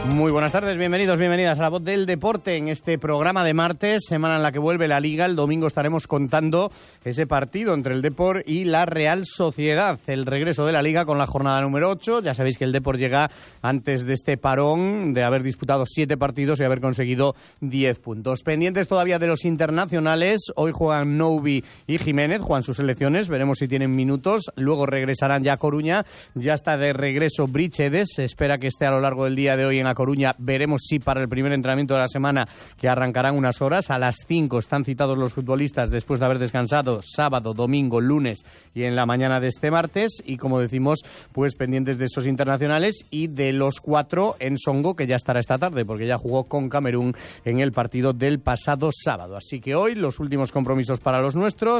Muy buenas tardes, bienvenidos, bienvenidas a La Voz del Deporte en este programa de martes, semana en la que vuelve la Liga. El domingo estaremos contando ese partido entre el Depor y la Real Sociedad, el regreso de la Liga con la jornada número 8. Ya sabéis que el Depor llega antes de este parón de haber disputado 7 partidos y haber conseguido 10 puntos. Pendientes todavía de los internacionales, hoy juegan Noubi y Jiménez, juegan sus selecciones, veremos si tienen minutos, luego regresarán ya a Coruña, ya está de regreso Brichedes, se espera que esté a lo largo del día de hoy en Coruña, veremos si para el primer entrenamiento de la semana, que arrancarán unas horas, a las 5 están citados los futbolistas después de haber descansado sábado, domingo, lunes y en la mañana de este martes, y como decimos, pues pendientes de esos internacionales y de los 4 en Songo, que ya estará esta tarde porque ya jugó con Camerún en el partido del pasado sábado. Así que hoy los últimos compromisos para los nuestros,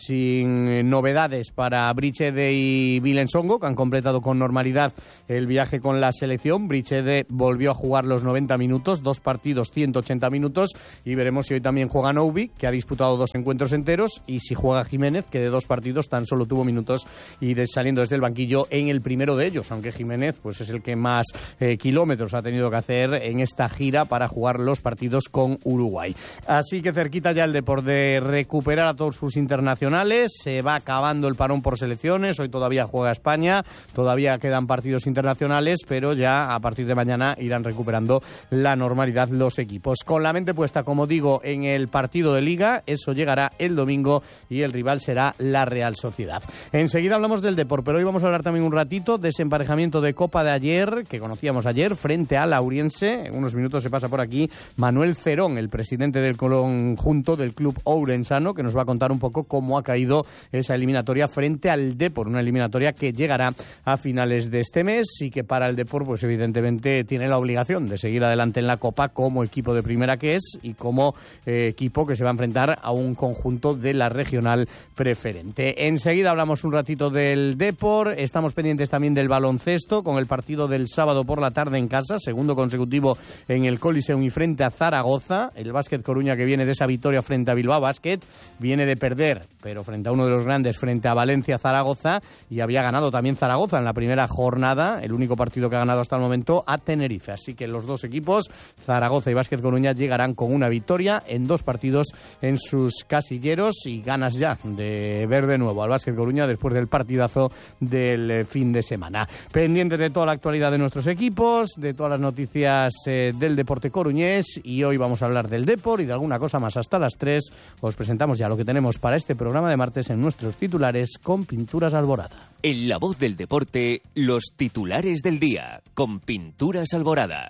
sin novedades para Brichede y Vilen Songo, que han completado con normalidad el viaje con la selección. Brichede volvió a jugar los 90 minutos, 2 partidos, 180 minutos, y veremos si hoy también juega Noubi, que ha disputado 2 encuentros enteros, y si juega Jiménez, que de 2 partidos tan solo tuvo minutos y saliendo desde el banquillo en el primero de ellos, aunque Jiménez pues es el que más kilómetros ha tenido que hacer en esta gira para jugar los partidos con Uruguay. Así que cerquita ya el Depor de recuperar a todos sus internacionales, se va acabando el parón por selecciones, hoy todavía juega España, todavía quedan partidos internacionales, pero ya a partir de mañana irán recuperando la normalidad los equipos. Con la mente puesta, como digo, en el partido de Liga, eso llegará el domingo y el rival será la Real Sociedad. Enseguida hablamos del Depor, pero hoy vamos a hablar también un ratito de ese emparejamiento de Copa de ayer, que conocíamos ayer, frente a Lauriense. En unos minutos se pasa por aquí Manuel Cerón, el presidente del conjunto del club ourensano, que nos va a contar un poco cómo ha caído esa eliminatoria frente al Depor, una eliminatoria que llegará a finales de este mes y que para el Depor, pues evidentemente tiene la obligación de seguir adelante en la Copa como equipo de primera que es y como equipo que se va a enfrentar a un conjunto de la regional preferente. Enseguida hablamos un ratito del Depor, estamos pendientes también del baloncesto con el partido del sábado por la tarde en casa, segundo consecutivo en el Coliseum y frente a Zaragoza. El Básquet Coruña, que viene de esa victoria frente a Bilbao Basket, viene de perder, pero frente a uno de los grandes, frente a Valencia Zaragoza, y había ganado también Zaragoza en la primera jornada, el único partido que ha ganado hasta el momento, a Tenerife. Así que los dos equipos, Zaragoza y Básquet Coruña, llegarán con una victoria en 2 partidos en sus casilleros y ganas ya de ver de nuevo al Básquet Coruña después del partidazo del fin de semana. Pendientes de toda la actualidad de nuestros equipos, de todas las noticias del deporte coruñés, y hoy vamos a hablar del Depor y de alguna cosa más hasta las 3. Os presentamos ya lo que tenemos para este programa de martes en nuestros titulares con Pinturas Alborada. En La Voz del Deporte, los titulares del día con Pinturas Alborada.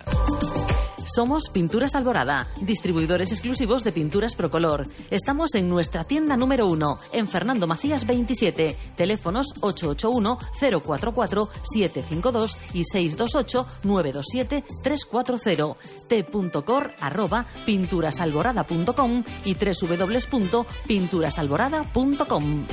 Somos Pinturas Alborada, distribuidores exclusivos de pinturas Procolor. Estamos en nuestra tienda número 1, en Fernando Macías 27. Teléfonos 881-044-752 y 628-927-340. t.cor@pinturasalborada.com y www.pinturasalborada.com.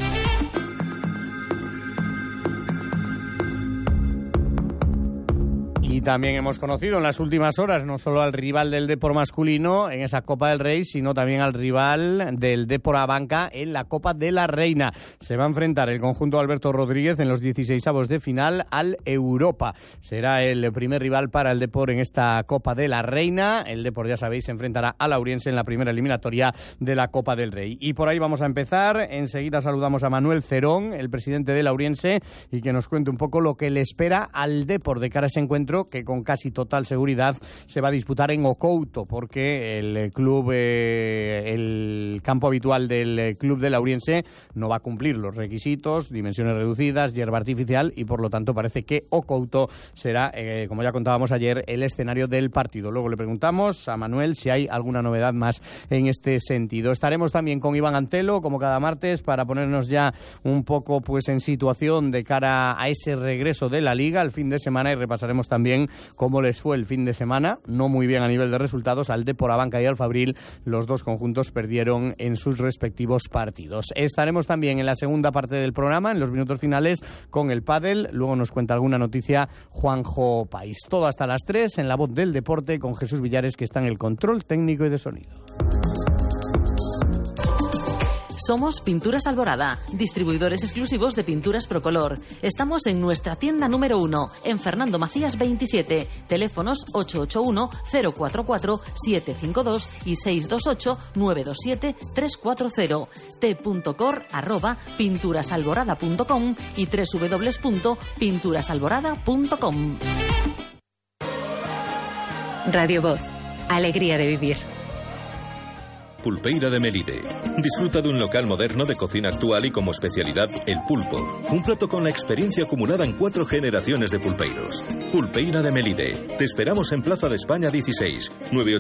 Y también hemos conocido en las últimas horas no solo al rival del Depor masculino en esa Copa del Rey, sino también al rival del Depor Abanca en la Copa de la Reina. Se va a enfrentar el conjunto de Alberto Rodríguez en los 16avos de final al Europa. Será el primer rival para el Depor en esta Copa de la Reina. El Depor, ya sabéis, se enfrentará a Lauriense en la primera eliminatoria de la Copa del Rey. Y por ahí vamos a empezar. Enseguida saludamos a Manuel Cerón, el presidente de Lauriense, y que nos cuente un poco lo que le espera al Depor de cara a ese encuentro, que con casi total seguridad se va a disputar en Ocouto, porque el club, el campo habitual del club de Lauriense no va a cumplir los requisitos, dimensiones reducidas, hierba artificial, y por lo tanto parece que Ocouto será, como ya contábamos ayer, el escenario del partido. Luego le preguntamos a Manuel si hay alguna novedad más en este sentido. Estaremos también con Iván Antelo, como cada martes, para ponernos ya un poco pues en situación de cara a ese regreso de la Liga el fin de semana, y repasaremos también cómo les fue el fin de semana. No muy bien a nivel de resultados. Al Depor Abanca y al Fabril, los dos conjuntos perdieron en sus respectivos partidos. Estaremos también en la segunda parte del programa, en los minutos finales, con el pádel. Luego nos cuenta alguna noticia Juanjo País. Todo hasta las 3 en La Voz del Deporte con Jesús Villares, que está en el control técnico y de sonido. Somos Pinturas Alborada, distribuidores exclusivos de pinturas Procolor. Estamos en nuestra tienda número 1, en Fernando Macías 27. Teléfonos 881-044-752 y 628-927-340. t.cor@pinturasalborada.com y www.pinturasalborada.com. Radio Voz. Alegría de vivir. Pulpeira de Melide. Disfruta de un local moderno de cocina actual y como especialidad el pulpo. Un plato con la experiencia acumulada en 4 generaciones de pulpeiros. Pulpeira de Melide. Te esperamos en Plaza de España 16,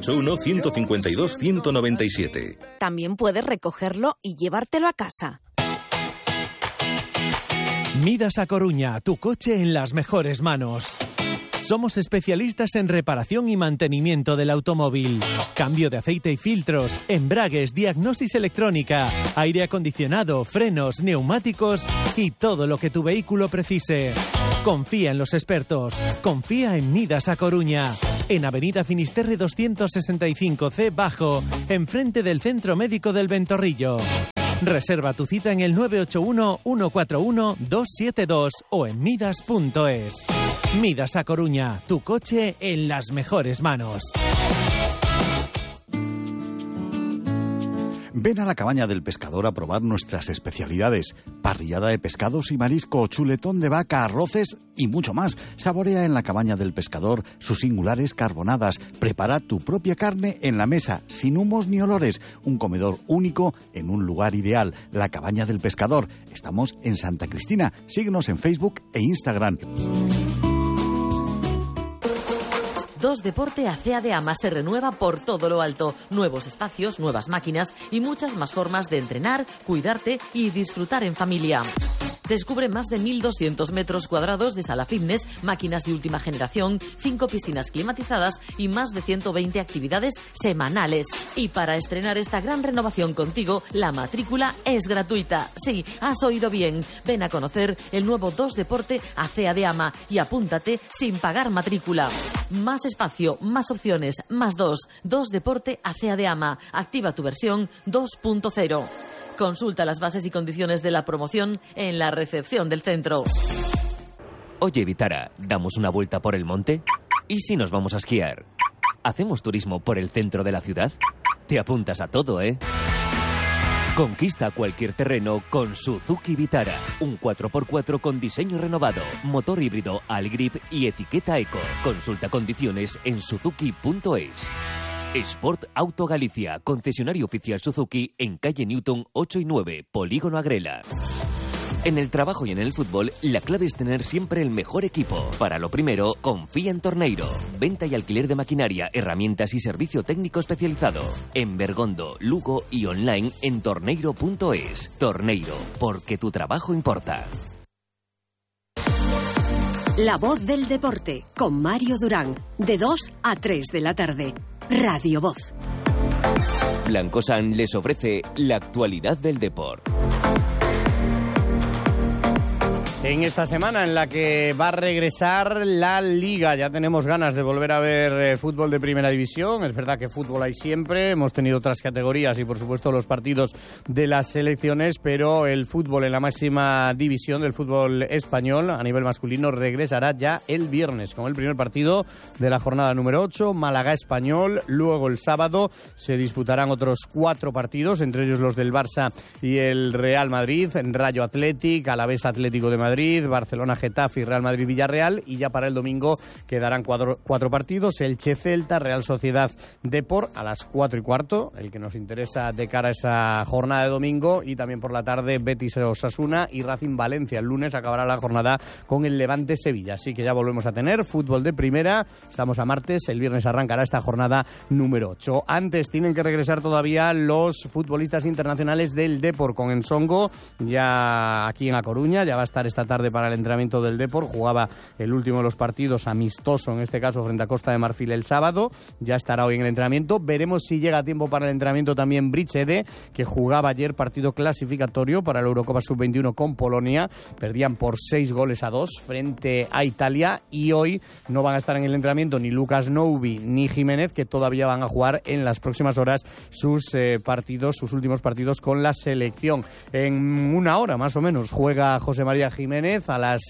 981-152-197. También puedes recogerlo y llevártelo a casa. Midas a Coruña, tu coche en las mejores manos. Somos especialistas en reparación y mantenimiento del automóvil. Cambio de aceite y filtros, embragues, diagnosis electrónica, aire acondicionado, frenos, neumáticos y todo lo que tu vehículo precise. Confía en los expertos. Confía en Midas a Coruña. En Avenida Finisterre 265C Bajo, enfrente del Centro Médico del Ventorrillo. Reserva tu cita en el 981-141-272 o en midas.es. Midas a Coruña, tu coche en las mejores manos. Ven a la Cabaña del Pescador a probar nuestras especialidades. Parrillada de pescados y marisco, chuletón de vaca, arroces y mucho más. Saborea en la Cabaña del Pescador sus singulares carbonadas. Prepara tu propia carne en la mesa, sin humos ni olores. Un comedor único en un lugar ideal. La Cabaña del Pescador. Estamos en Santa Cristina. Síguenos en Facebook e Instagram. 2 Deporte Acea de Ama se renueva por todo lo alto. Nuevos espacios, nuevas máquinas y muchas más formas de entrenar, cuidarte y disfrutar en familia. Descubre más de 1.200 metros cuadrados de sala fitness, máquinas de última generación, 5 piscinas climatizadas y más de 120 actividades semanales. Y para estrenar esta gran renovación contigo, la matrícula es gratuita. Sí, has oído bien. Ven a conocer el nuevo 2 Deporte Acea de Ama y apúntate sin pagar matrícula. Más espacio, más opciones, más 2. 2 Deporte Acea de Ama. Activa tu versión 2.0. Consulta las bases y condiciones de la promoción en la recepción del centro. Oye, Vitara, ¿damos una vuelta por el monte? ¿Y si nos vamos a esquiar? ¿Hacemos turismo por el centro de la ciudad? Te apuntas a todo, ¿eh? Conquista cualquier terreno con Suzuki Vitara. Un 4x4 con diseño renovado, motor híbrido Allgrip y etiqueta Eco. Consulta condiciones en suzuki.es. Sport Auto Galicia, concesionario oficial Suzuki en calle Newton 8 y 9, Polígono Agrela. En el trabajo y en el fútbol, la clave es tener siempre el mejor equipo. Para lo primero, confía en Torneiro. Venta y alquiler de maquinaria, herramientas y servicio técnico especializado. En Bergondo, Lugo y online en torneiro.es. Torneiro, porque tu trabajo importa. La voz del deporte, con Mario Durán, de 2 a 3 de la tarde. Radio Voz. Blancosan les ofrece la actualidad del deporte. En esta semana en la que va a regresar la Liga, ya tenemos ganas de volver a ver fútbol de primera división. Es verdad que fútbol hay siempre, hemos tenido otras categorías y por supuesto los partidos de las selecciones, pero el fútbol en la máxima división del fútbol español a nivel masculino regresará ya el viernes con el primer partido de la jornada número 8, Málaga-Español. Luego el sábado se disputarán otros 4 partidos, entre ellos los del Barça y el Real Madrid, Rayo Athletic, Alavés Atlético de Madrid, Barcelona-Getafe y Real Madrid-Villarreal, y ya para el domingo quedarán 4 partidos, Elche-Celta, Real Sociedad-Depor a las 4:15, el que nos interesa de cara a esa jornada de domingo, y también por la tarde Betis-Osasuna y Racing-Valencia. El lunes acabará la jornada con el Levante-Sevilla, así que ya volvemos a tener fútbol de primera. Estamos a martes, el viernes arrancará esta jornada número 8. Antes tienen que regresar todavía los futbolistas internacionales del Depor con Ensongo, ya aquí en A Coruña, ya va a estar esta esta tarde para el entrenamiento del Depor. Jugaba el último de los partidos amistoso, en este caso frente a Costa de Marfil el sábado. Ya estará hoy en el entrenamiento. Veremos si llega a tiempo para el entrenamiento también Brichede, que jugaba ayer partido clasificatorio para la Eurocopa Sub-21 con Polonia. Perdían por 6-2 frente a Italia, y hoy no van a estar en el entrenamiento ni Lucas Noubi ni Jiménez, que todavía van a jugar en las próximas horas sus últimos partidos con la selección. En una hora más o menos juega José María Jiménez a las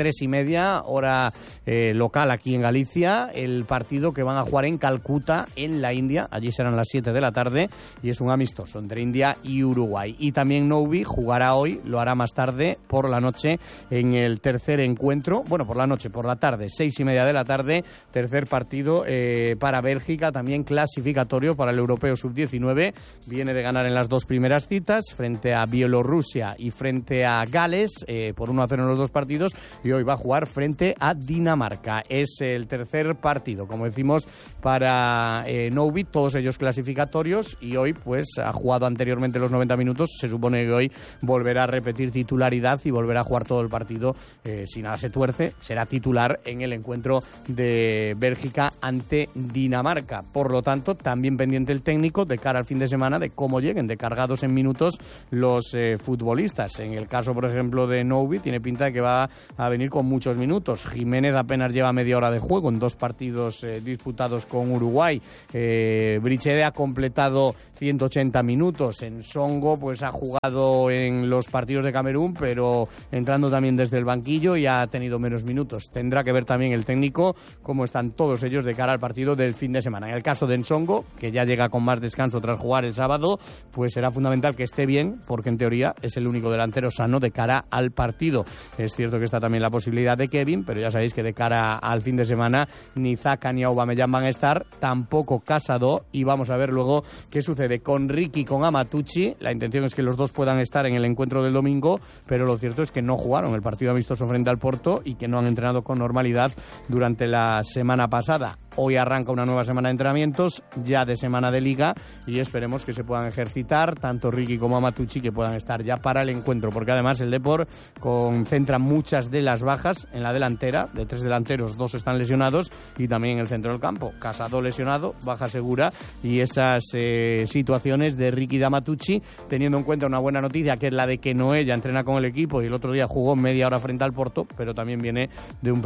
3:30, hora local aquí en Galicia, el partido que van a jugar en Calcuta, en la India. Allí serán las 7 de la tarde y es un amistoso entre India y Uruguay. Y también Noubi jugará hoy, lo hará más tarde por la noche en el tercer encuentro, por la tarde, 6:30 de la tarde, tercer partido para Bélgica, también clasificatorio para el Europeo Sub-19. Viene de ganar en las dos primeras citas frente a Bielorrusia y frente a Gales por 1-0 en los dos partidos, y hoy va a jugar frente a Dinamarca. Es el tercer partido, como decimos, para Noubi, todos ellos clasificatorios, y hoy pues ha jugado anteriormente los 90 minutos. Se supone que hoy volverá a repetir titularidad y volverá a jugar todo el partido. Si nada se tuerce, será titular en el encuentro de Bélgica ante Dinamarca. Por lo tanto, también pendiente el técnico de cara al fin de semana de cómo lleguen de cargados en minutos los futbolistas. En el caso, por ejemplo, de Noubi, tiene pinta de que va a venir con muchos minutos. Jiménez apenas lleva media hora de juego en dos partidos disputados con Uruguay. Brichede ha completado 180 minutos. Nsongo pues ha jugado en los partidos de Camerún, pero entrando también desde el banquillo, y ha tenido menos minutos. Tendrá que ver también el técnico cómo están todos ellos de cara al partido del fin de semana. En el caso de Nsongo, que ya llega con más descanso tras jugar el sábado, pues será fundamental que esté bien, porque en teoría es el único delantero sano de cara al partido. Es cierto que está también la posibilidad de Kevin, pero ya sabéis que de cara al fin de semana ni Zaka ni Aubameyang van a estar, tampoco Casado, y vamos a ver luego qué sucede con Ricky, con Amatucci. La intención es que los dos puedan estar en el encuentro del domingo, pero lo cierto es que no jugaron el partido amistoso frente al Porto y que no han entrenado con normalidad durante la semana pasada. Hoy arranca una nueva semana de entrenamientos, ya de semana de Liga, y esperemos que se puedan ejercitar tanto Ricky como Amatucci, que puedan estar ya para el encuentro, porque además el Depor concentra muchas de las bajas en la delantera. De 3 delanteros, 2 están lesionados, y también en el centro del campo. Casado lesionado, baja segura, y esas situaciones de Ricky y de Amatucci, teniendo en cuenta una buena noticia, que es la de que Noé ya entrena con el equipo y el otro día jugó media hora frente al Porto, pero también viene de un